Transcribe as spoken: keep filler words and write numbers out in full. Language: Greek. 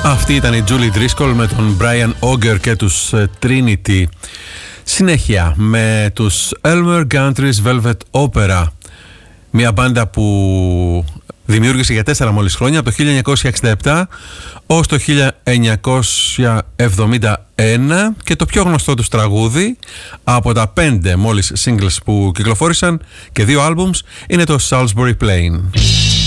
Αυτή ήταν η Julie Driscoll με τον Brian Auger και τους Trinity. Συνέχεια με τους Elmer Gantry's Velvet Opera, μια μπάντα που δημιούργησε για τέσσερα μόλις χρόνια, από το χίλια εννιακόσια εξήντα επτά ως το χίλια εννιακόσια εβδομήντα ένα, και το πιο γνωστό τους τραγούδι από τα πέντε μόλις singles που κυκλοφόρησαν και δύο albums είναι το Salisbury Plain.